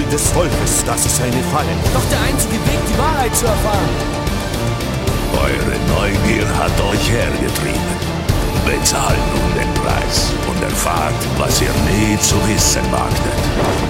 des Volkes, das ist eine Falle. Doch der einzige Weg, die Wahrheit zu erfahren. Eure Neugier hat euch hergetrieben. Bezahlt nun den Preis und erfahrt, was ihr nie zu wissen wagtet.